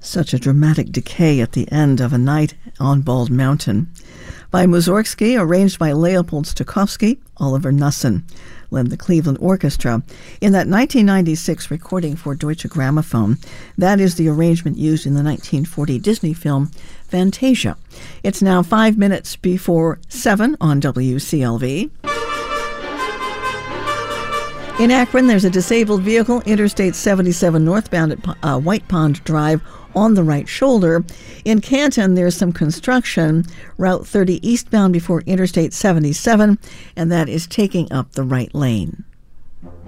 Such a dramatic decay at the end of A Night on Bald Mountain. By Mussorgsky, arranged by Leopold Stokowski. Oliver Knussen led the Cleveland Orchestra in that 1996 recording for Deutsche Grammophon. That is the arrangement used in the 1940 Disney film Fantasia. It's now 5 minutes before 7 on WCLV. In Akron, there's a disabled vehicle, Interstate 77 northbound at White Pond Drive on the right shoulder. In Canton, there's some construction, Route 30 eastbound before Interstate 77, and that is taking up the right lane.